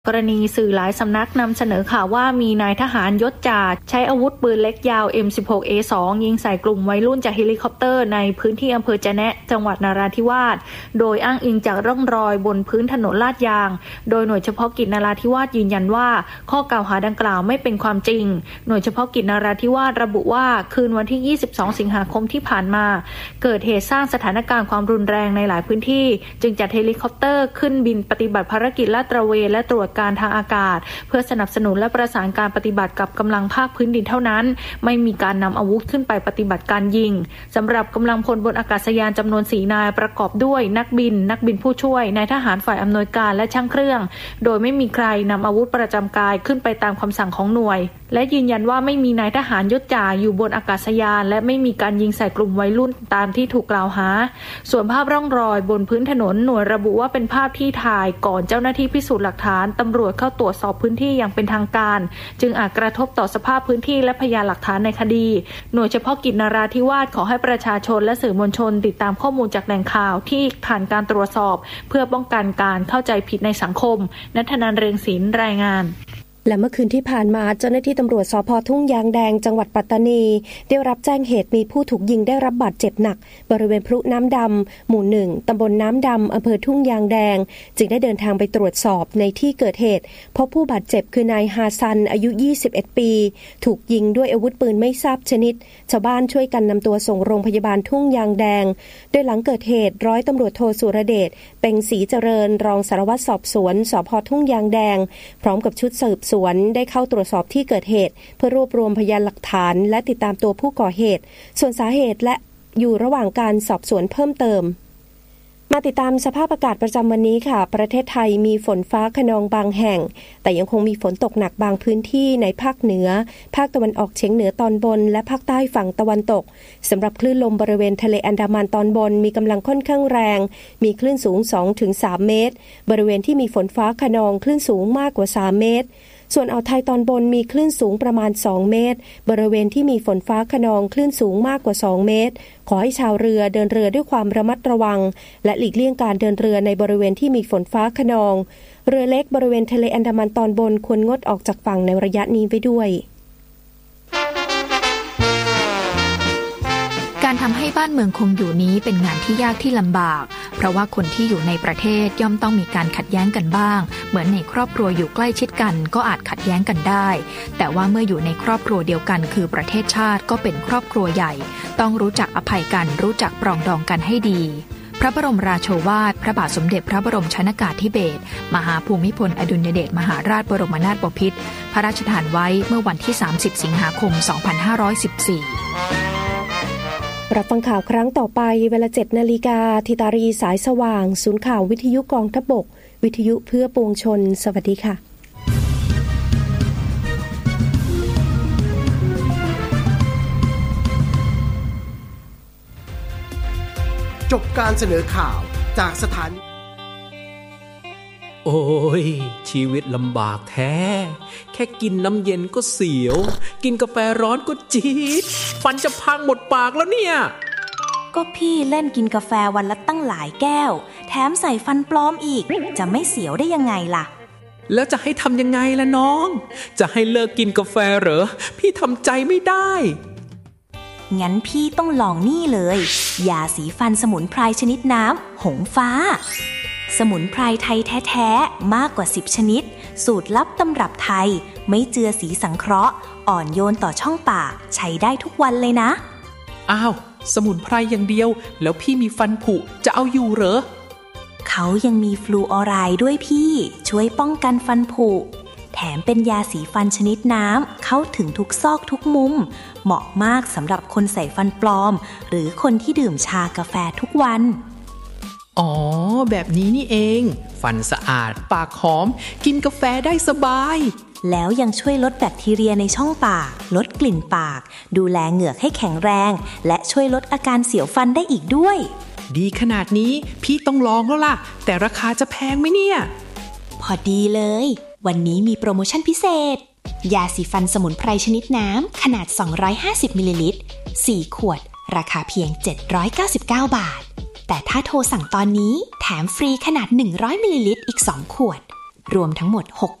กรณีสื่อหลายสำนักนำเสนอข่าวว่ามีนายทหารยศจ่าใช้อาวุธปืนเล็กยาว M16A2 ยิงใส่กลุ่มวัยรุ่นจากเฮลิคอปเตอร์ในพื้นที่อำเภอจะแนะจังหวัดนราธิวาสโดยอ้างอิงจากร่องรอยบนพื้นถนนลาดยางโดยหน่วยเฉพาะกิจนราธิวาสยืนยันว่าข้อกล่าวหาดังกล่าวไม่เป็นความจริงหน่วยเฉพาะกิจนราธิวาสระบุว่าคืนวันที่22สิงหาคมที่ผ่านมาเกิดเหตุสร้างสถานการณ์ความรุนแรงในหลายพื้นที่จึงจัดเฮลิคอปเตอร์ขึ้นบินปฏิบัติภารกิจลาดตระเวนและตรวจการทางอากาศเพื่อสนับสนุนและประสานการปฏิบัติกับกำลังภาคพื้นดินเท่านั้นไม่มีการนำอาวุธขึ้นไปปฏิบัติการยิงสำหรับกำลังพลบนอากาศยานจำนวน4นายประกอบด้วยนักบินผู้ช่วยนายทหารฝ่ายอำนวยการและช่างเครื่องโดยไม่มีใครนำอาวุธประจำกายขึ้นไปตามคำสั่งของหน่วยและยืนยันว่าไม่มีนายทหารยศจ่าอยู่บนอากาศยานและไม่มีการยิงใส่กลุ่มวัยรุ่นตามที่ถูกกล่าวหาส่วนภาพร่องรอยบนพื้นถนนหน่วยระบุว่าเป็นภาพที่ถ่ายก่อนเจ้าหน้าที่พิสูจน์หลักฐานตำรวจเข้าตรวจสอบพื้นที่อย่างเป็นทางการจึงอาจกระทบต่อสภาพพื้นที่และพยานหลักฐานในคดีหน่วยเฉพาะกิจนราธิวาสขอให้ประชาชนและสื่อมวลชนติดตามข้อมูลจากแหล่งข่าวที่ผ่านการตรวจสอบเพื่อป้องกันการเข้าใจผิดในสังคมณัฐนันท์ เรืองศิลป์รายงานและเมื่อคืนที่ผ่านมาเจ้าหน้าที่ตำรวจสภ.ทุ่งยางแดงจังหวัดปัตตานีได้รับแจ้งเหตุมีผู้ถูกยิงได้รับบาดเจ็บหนักบริเวณพลุน้ำดำหมู่1ตำบลน้ำดำอำเภอทุ่งยางแดงจึงได้เดินทางไปตรวจสอบในที่เกิดเหตุพบผู้บาดเจ็บคือนายฮาซันอายุ21ปีถูกยิงด้วยอาวุธปืนไม่ทราบชนิดชาวบ้านช่วยกันนำตัวส่งโรงพยาบาลทุ่งยางแดงโดยหลังเกิดเหตุร้อยตำรวจโทสุรเดชเป่งศรีเจริญรองสารวัตรสอบสวนสภ.ทุ่งยางแดงพร้อมกับชุดสืบสวนได้เข้าตรวจสอบที่เกิดเหตุเพื่อรวบรวมพยานหลักฐานและติดตามตัวผู้ก่อเหตุส่วนสาเหตุและอยู่ระหว่างการสอบสวนเพิ่มเติมมาติดตามสภาพอากาศประจำวันนี้ค่ะประเทศไทยมีฝนฟ้าคะนองบางแห่งแต่ยังคงมีฝนตกหนักบางพื้นที่ในภาคเหนือภาคตะวันออกเฉียงเหนือตอนบนและภาคใต้ฝั่งตะวันตกสำหรับคลื่นลมบริเวณทะเลอันดามันตอนบนมีกำลังค่อนข้างแรงมีคลื่นสูง 2-3 เมตรบริเวณที่มีฝนฟ้าคะนองคลื่นสูงมากกว่า3 เมตรส่วนอ่าวไทยตอนบนมีคลื่นสูงประมาณ2 เมตรบริเวณที่มีฝนฟ้าคะนองคลื่นสูงมากกว่า2 เมตรขอให้ชาวเรือเดินเรือด้วยความระมัดระวังและหลีกเลี่ยงการเดินเรือในบริเวณที่มีฝนฟ้าคะนองเรือเล็กบริเวณทะเลอันดามันตอนบนควรงดออกจากฝั่งในระยะนี้ไว้ด้วยการทำให้บ้านเมืองคงอยู่นี้เป็นงานที่ยากที่ลำบากเพราะว่าคนที่อยู่ในประเทศย่อมต้องมีการขัดแย้งกันบ้างเหมือนในครอบครัวอยู่ใกล้ชิดกันก็อาจขัดแย้งกันได้แต่ว่าเมื่ออยู่ในครอบครัวเดียวกันคือประเทศชาติก็เป็นครอบครัวใหญ่ต้องรู้จักอภัยกันรู้จักปรองดองกันให้ดีพระบรมราโชวาทพระบาทสมเด็จพระบรมชนกาธิเบศรมหาภูมิพลอดุลยเดชมหาราชบรมนาถบพิตรพระราชทานไว้เมื่อวันที่30สิงหาคม2514 รับฟังข่าวครั้งต่อไปเวลา 7 นาฬิกาธิตารีสายสว่างศูนย์ข่าววิทยุกองทัพบกวิทยุเพื่อปวงชนสวัสดีค่ะจบการเสนอข่าวจากสถานีโอ้ยชีวิตลำบากแท้แค่กินน้ำเย็นก็เสียวกินกาแฟร้อนก็จี๊ดฟันจะพังหมดปากแล้วเนี่ยก็พี่เล่นกินกาแฟวันละตั้งหลายแก้วแถมใส่ฟันปลอมอีกจะไม่เสียวได้ยังไงล่ะแล้วจะให้ทำยังไงล่ะน้องจะให้เลิกกินกาแฟเหรอพี่ทำใจไม่ได้งั้นพี่ต้องลองนี่เลยยาสีฟันสมุนไพรชนิดน้ำหงฟ้าสมุนไพรไทยแท้ๆมากกว่า10ชนิดสูตรลับตำรับไทยไม่เจือสีสังเคราะห์อ่อนโยนต่อช่องปากใช้ได้ทุกวันเลยนะอ้าวสมุนไพรอย่างเดียวแล้วพี่มีฟันผุจะเอาอยู่เหรอเขายังมีฟลูออไรด์ด้วยพี่ช่วยป้องกันฟันผุแถมเป็นยาสีฟันชนิดน้ำเข้าถึงทุกซอกทุกมุมเหมาะมากสำหรับคนใส่ฟันปลอมหรือคนที่ดื่มชากาแฟทุกวันอ๋อแบบนี้นี่เองฟันสะอาดปากหอมกินกาแฟได้สบายแล้วยังช่วยลดแบคทีเรียในช่องปากลดกลิ่นปากดูแลเหงือกให้แข็งแรงและช่วยลดอาการเสียวฟันได้อีกด้วยดีขนาดนี้พี่ต้องลองแล้วล่ะแต่ราคาจะแพงไหมเนี่ยพอดีเลยวันนี้มีโปรโมชั่นพิเศษยาสีฟันสมุนไพรชนิดน้ำขนาด250มิลลิลิตร4ขวดราคาเพียง799 บาทแต่ถ้าโทรสั่งตอนนี้แถมฟรีขนาด100มิลลิลิตรอีก2ขวดรวมทั้งหมด6